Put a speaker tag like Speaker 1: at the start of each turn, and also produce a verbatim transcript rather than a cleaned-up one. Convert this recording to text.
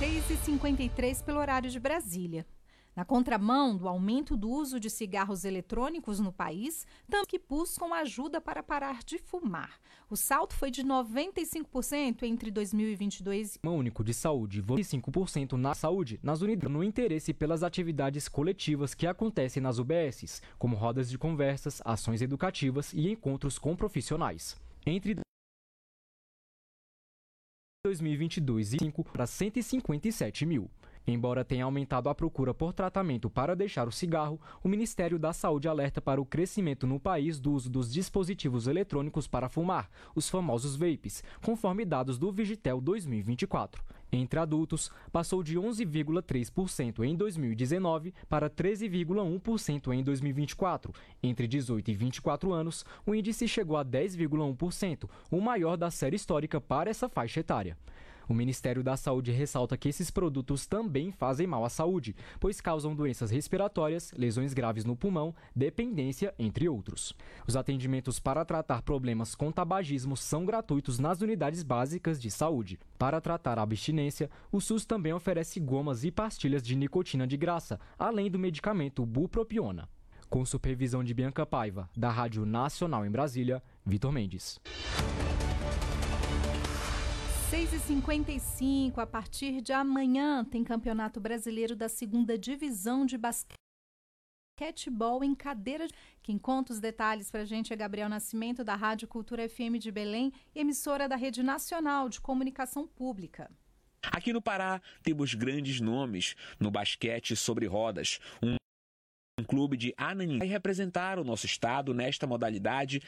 Speaker 1: seis e cinquenta e três pelo horário de Brasília. Na contramão do aumento do uso de cigarros eletrônicos no país, também que buscam ajuda para parar de fumar. O salto foi de noventa e cinco por cento entre dois mil e vinte e dois.
Speaker 2: O único de saúde, vinte e cinco por cento na saúde, nas unidades, no interesse pelas atividades coletivas que acontecem nas U B Ss, como rodas de conversas, ações educativas e encontros com profissionais. Entre dois mil e vinte e dois e cinco para cento e cinquenta e sete mil. Embora tenha aumentado a procura por tratamento para deixar o cigarro, o Ministério da Saúde alerta para o crescimento no país do uso dos dispositivos eletrônicos para fumar, os famosos vapes, conforme dados do Vigitel dois mil e vinte e quatro. Entre adultos, passou de onze vírgula três por cento em dois mil e dezenove para treze vírgula um por cento em dois mil e vinte e quatro. Entre dezoito e vinte e quatro anos, o índice chegou a dez vírgula um por cento, o maior da série histórica para essa faixa etária. O Ministério da Saúde ressalta que esses produtos também fazem mal à saúde, pois causam doenças respiratórias, lesões graves no pulmão, dependência, entre outros. Os atendimentos para tratar problemas com tabagismo são gratuitos nas unidades básicas de saúde. Para tratar a abstinência, o SUS também oferece gomas e pastilhas de nicotina de graça, além do medicamento bupropiona. Com supervisão de Bianca Paiva, da Rádio Nacional em Brasília, Vitor Mendes.
Speaker 1: seis e cinquenta e cinco, a partir de amanhã tem Campeonato Brasileiro da Segunda Divisão de Basquetebol em cadeira. Quem conta os detalhes para a gente é Gabriel Nascimento, da Rádio Cultura F M de Belém, emissora da Rede Nacional de Comunicação Pública.
Speaker 3: Aqui no Pará temos grandes nomes no basquete sobre rodas. Um Um clube de Ananindeua vai representar o nosso estado nesta modalidade